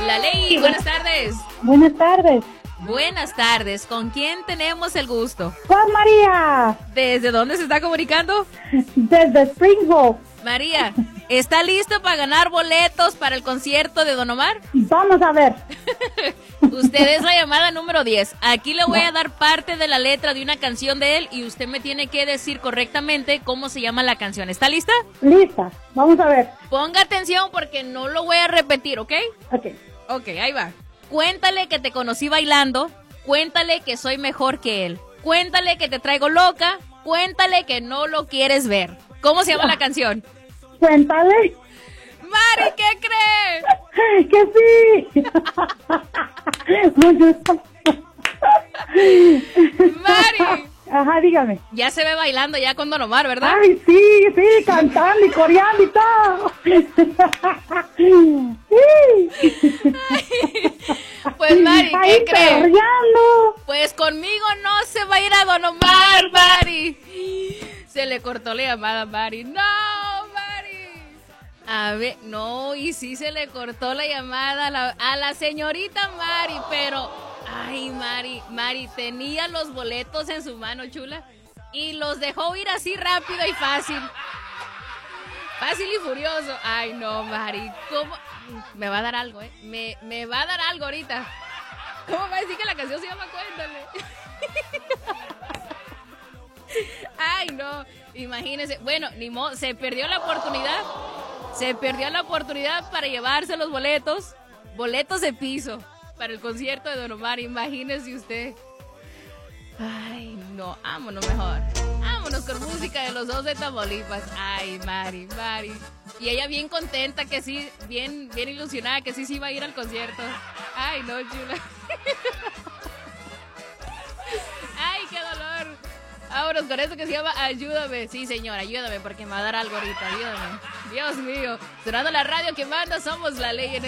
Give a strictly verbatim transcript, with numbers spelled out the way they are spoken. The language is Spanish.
La Ley, buenas tardes. Buenas tardes. Buenas tardes. ¿Con quién tenemos el gusto? Con María. ¿Desde dónde se está comunicando? Desde Springfield. María, ¿está listo para ganar boletos para el concierto de Don Omar? Vamos a ver. Usted es la llamada número diez. Aquí le voy a dar parte de la letra de una canción de él y usted me tiene que decir correctamente cómo se llama la canción. ¿Está lista? Lista. Vamos a ver. Ponga atención porque no lo voy a repetir, ¿ok? Ok. Ok, ahí va. Cuéntale que te conocí bailando. Cuéntale que soy mejor que él. Cuéntale que te traigo loca. Cuéntale que no lo quieres ver. ¿Cómo se llama la canción? Cuéntale. Mari, ¿qué cree? Que sí. Mari. Ajá, dígame. Ya se ve bailando ya con Don Omar, ¿verdad? Ay, sí, sí, cantando y coreando y todo. Sí. Ay, pues Mari, ¿qué ahí cree? perreando. Pues conmigo no se va a ir a Don Omar, Mari. Se le cortó la llamada a Mari. No, Mari. A ver, no, y sí se le cortó la llamada a la, a la señorita Mari, pero, ay, Mari, Mari tenía los boletos en su mano, chula, y los dejó ir así rápido y fácil. Fácil y furioso. Ay, no, Mari, ¿cómo? Me va a dar algo, ¿eh? Me, me va a dar algo ahorita. ¿Cómo va a decir que la canción se llama Cuéntale? Ay, no, imagínense. Bueno, ni modo, se perdió la oportunidad. Se perdió la oportunidad para llevarse los boletos. Boletos de piso para el concierto de Don Omar. Imagínese usted. Ay, no, vámonos mejor. Vámonos con música de los dos de Tamaulipas. Ay, Mari, Mari. Y ella bien contenta que sí, bien, bien ilusionada que sí, sí iba a ir al concierto. Ay, no, chula. Ay, qué dolor. Vámonos con eso que se llama Ayúdame. Sí, señor, ayúdame porque me va a dar algo ahorita. Ayúdame. Dios mío. Sonando la radio que manda, somos La Ley en